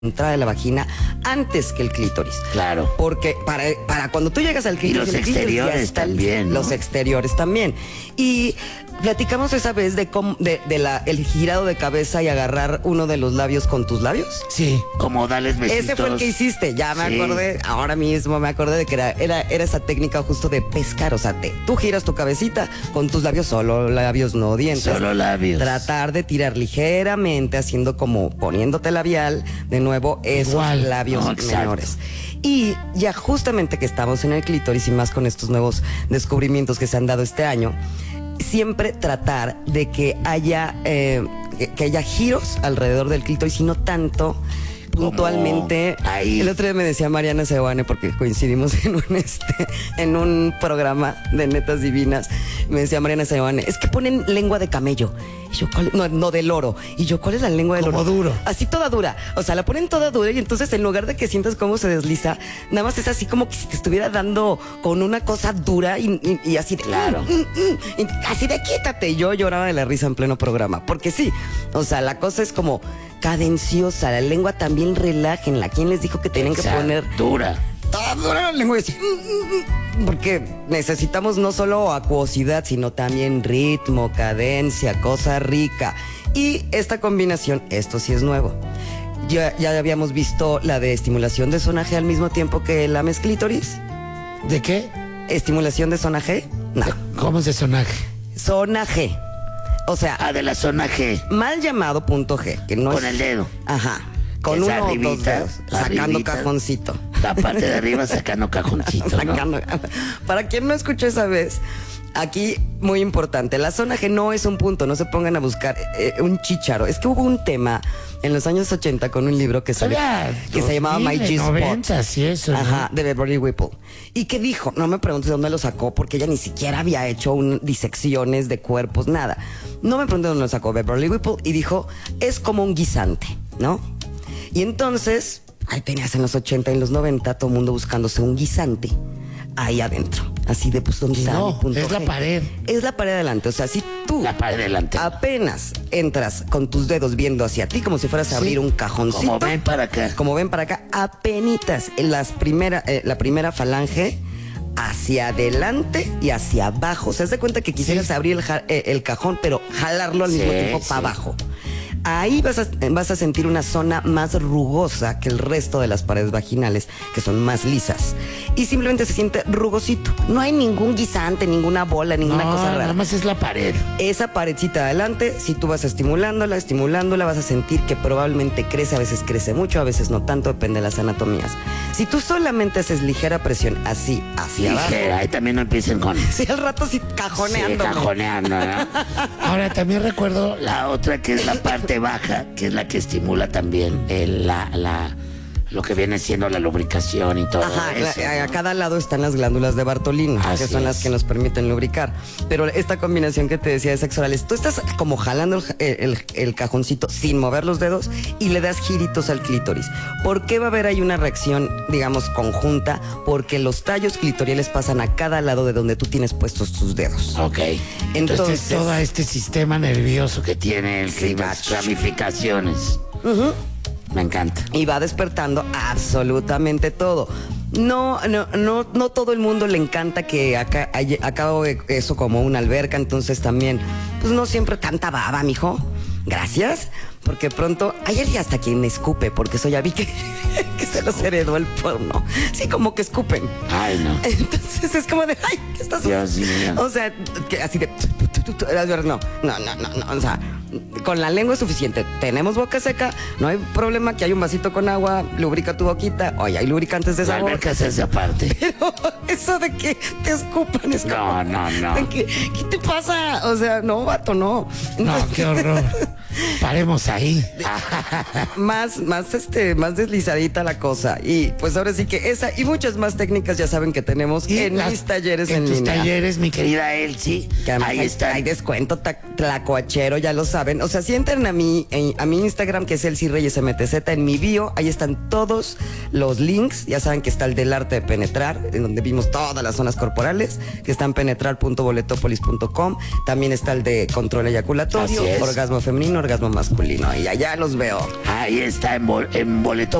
entrada de la vagina antes que el clítoris. Claro. Porque para cuando tú llegas al clítoris... Y los exteriores también, ¿no? Los exteriores también. Y platicamos esa vez de el girado de cabeza y agarrar uno de los labios con tus labios. Sí, como darles besitos. Ese fue el que hiciste, ya me acordé, ahora mismo me acordé de que era esa técnica justo de pescar, o sea, tú giras tu cabecita con tus labios, solo labios, no dientes. Solo labios. Tratar de tirar ligeramente, haciendo como poniéndote labial, de nuevo, esos labios menores. Y ya justamente que estamos en el clítoris y más con estos nuevos descubrimientos que se han dado este año, siempre tratar de que haya giros alrededor del clítoris y no tanto puntualmente. El otro día me decía Mariana Seoane, porque coincidimos en un programa de Netas Divinas. Me decía Mariana Seoane, es que ponen lengua de camello. Y yo, no, de loro. Y yo, ¿cuál es la lengua de loro? Como duro. Así toda dura. O sea, la ponen toda dura y entonces en lugar de que sientas cómo se desliza, nada más es así como que si te estuviera dando con una cosa dura y así de... Claro. Y así de quítate. Y yo lloraba de la risa en pleno programa. Porque sí, o sea, la cosa es como cadenciosa. La lengua también relájenla. ¿Quién les dijo que tienen que poner... dura? Toda dura la lengua y así... Porque necesitamos no solo acuosidad, sino también ritmo, cadencia, cosa rica. Y esta combinación, esto sí es nuevo. Ya habíamos visto la de estimulación de zona G al mismo tiempo que la clítoris. ¿De qué? ¿Estimulación de zona G? No. ¿Cómo es de zona G? Zona G. O sea... de la zona G. Mal llamado punto G, que no con el dedo. Ajá. Con uno o dos dedos, sacando cajoncito. La parte de arriba sacando cajoncito, ¿no? Para quien no escuchó esa vez, aquí muy importante, la zona G no es un punto, no se pongan a buscar un chícharo. Es que hubo un tema en los años 80 con un libro que salió, que se llamaba My G-Spot. Sí, eso, ajá, de Beverly Whipple. Y que dijo, no me preguntes de dónde lo sacó, porque ella ni siquiera había hecho disecciones de cuerpos, nada. No me preguntes de dónde lo sacó Beverly Whipple y dijo, es como un guisante, ¿no? Y entonces, ahí tenías en los 80 y en los 90 todo el mundo buscándose un guisante ahí adentro. Así de, pues, ¿dónde está mi punto es G? La pared. Es la pared adelante. O sea, si tú la pared delante apenas entras con tus dedos viendo hacia ti, como si fueras a abrir un cajoncito. Como ven para acá. Como ven para acá, apenitas la primera falange hacia adelante y hacia abajo. O sea, haz de cuenta que quisieras abrir el cajón, pero jalarlo al mismo tiempo para abajo. Ahí vas a sentir una zona más rugosa que el resto de las paredes vaginales, que son más lisas. Y simplemente se siente rugosito. No hay ningún guisante, ninguna bola, ninguna cosa rara. Nada más es la pared. Esa paredcita adelante, si tú vas estimulándola, vas a sentir que probablemente crece. A veces crece mucho, a veces no tanto, depende de las anatomías. Si tú solamente haces ligera presión así, hacia abajo. Ahí también no empiecen con... Sí, al rato sí cajoneando. Sí, cajoneando, ¿no? Ahora, también recuerdo la otra, que es la parte baja, que es la que estimula también lo que viene siendo la lubricación y todo. Ajá, eso, a cada lado están las glándulas de Bartolino, que son las que nos permiten lubricar. Pero esta combinación que te decía de sexo orales, tú estás como jalando el cajoncito sin mover los dedos y le das giritos al clítoris. ¿Por qué va a haber ahí una reacción, digamos, conjunta? Porque los tallos clitoriales pasan a cada lado de donde tú tienes puestos tus dedos. Ok. Entonces todo este sistema nervioso que tiene el clítoris, ramificaciones. Me encanta. Y va despertando absolutamente todo. No todo el mundo le encanta que acabe eso como una alberca, entonces también, pues no siempre tanta baba, mijo. Gracias, porque pronto hay alguien hasta quien me escupe, porque eso ya vi que se los heredó el porno. Sí, como que escupen. Ay, no. Entonces es como de, ay, ¿qué estás haciendo? O sea, que así de... No. O sea, con la lengua es suficiente. Tenemos boca seca, no hay problema que hay un vasito con agua, lubrica tu boquita. Oye, hay lubricantes de sabor. La alberca es esa parte. Pero eso de que te escupan es como... No. ¿Qué te pasa? O sea, no, vato, no. No, qué horror. Paremos ahí. más deslizadita la cosa. Y pues ahora sí que esa y muchas más técnicas ya saben que tenemos en mis talleres en línea. En tus talleres, mi querida Elsie. Ahí está. Hay descuento tlacoachero, ya lo saben. O sea, si entran a mi Instagram, que es Elsie Reyes MTZ, en mi bio, ahí están todos los links. Ya saben que está el del arte de penetrar, en donde vimos todas las zonas corporales, que está en penetrar.boletopolis.com. También está el de control eyaculatorio, orgasmo femenino, orgasmo masculino y allá los veo. Ahí está en boleto